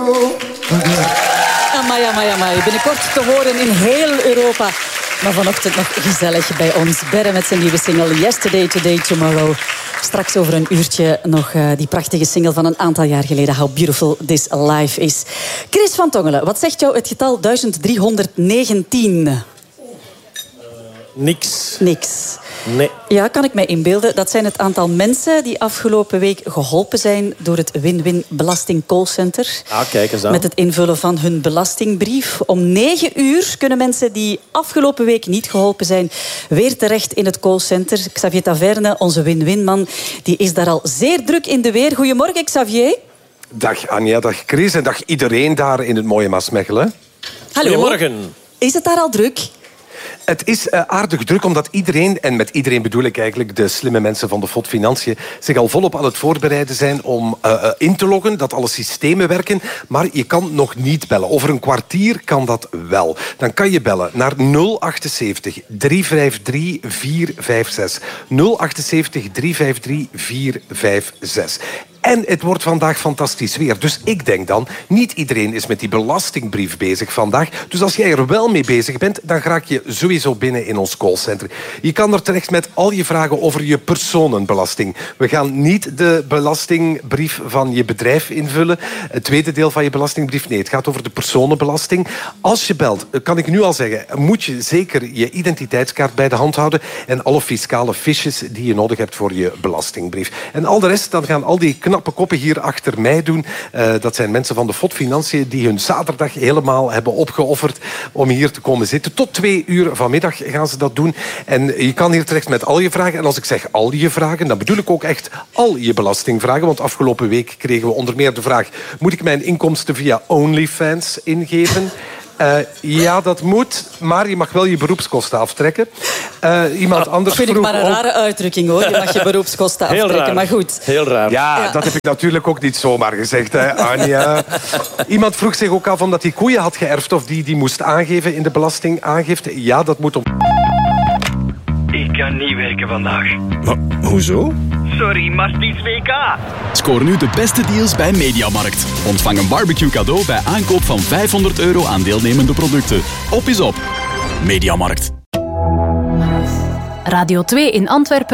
Amai. Binnenkort te horen in heel Europa. Maar vanochtend nog gezellig bij ons. Berre met zijn nieuwe single Yesterday, Today, Tomorrow. Straks over een uurtje nog die prachtige single van een aantal jaar geleden. How Beautiful This Life Is. Chris van Tongelen, wat zegt jou het getal 1319? Niks. Nee. Ja, kan ik mij inbeelden. Dat zijn het aantal mensen die afgelopen week geholpen zijn door het Win-Win Belasting Callcenter. Ah, kijk eens aan. Met het invullen van hun belastingbrief. Om 9 uur kunnen mensen die afgelopen week niet geholpen zijn weer terecht in het callcenter. Xavier Taverne, onze Win-Win-man, die is daar al zeer druk in de weer. Goedemorgen, Xavier. Dag Anja, dag Chris en dag iedereen daar in het mooie Maasmechelen. Hallo. Goedemorgen. Is het daar al druk? Het is aardig druk, omdat iedereen, en met iedereen bedoel ik eigenlijk de slimme mensen van de FOD Financiën, zich al volop aan het voorbereiden zijn om in te loggen, dat alle systemen werken. Maar je kan nog niet bellen. Over een kwartier kan dat wel. Dan kan je bellen naar 078 353 456. 078 353 456. En het wordt vandaag fantastisch weer. Dus ik denk dan, niet iedereen is met die belastingbrief bezig vandaag. Dus als jij er wel mee bezig bent, dan raak je sowieso binnen in ons callcenter. Je kan er terecht met al je vragen over je personenbelasting. We gaan niet de belastingbrief van je bedrijf invullen. Het tweede deel van je belastingbrief, nee, het gaat over de personenbelasting. Als je belt, kan ik nu al zeggen, moet je zeker je identiteitskaart bij de hand houden en alle fiscale fiches die je nodig hebt voor je belastingbrief. En al de rest, dan gaan al die knappe koppen hier achter mij doen. Dat zijn mensen van de FOD Financiën die hun zaterdag helemaal hebben opgeofferd om hier te komen zitten. Tot 2 uur vanmiddag gaan ze dat doen. En je kan hier terecht met al je vragen. En als ik zeg al je vragen, dan bedoel ik ook echt al je belastingvragen. Want afgelopen week kregen we onder meer de vraag: moet ik mijn inkomsten via OnlyFans ingeven? Ja, dat moet, maar je mag wel je beroepskosten aftrekken. Iemand anders vind ik vroeg maar een rare uitdrukking, hoor. Je mag je beroepskosten aftrekken, raar. maar goed. Heel raar. Ja, dat heb ik natuurlijk ook niet zomaar gezegd, hè, Anja. Iemand vroeg zich ook af omdat hij koeien had geërfd of die moest aangeven in de belastingaangifte. Ja, dat moet om... Ik kan niet werken vandaag. Maar hoezo? Sorry, maar het is WK. Scoor nu de beste deals bij Mediamarkt. Ontvang een barbecue cadeau bij aankoop van €500 aan deelnemende producten. Op is op. Mediamarkt. Radio 2 in Antwerpen.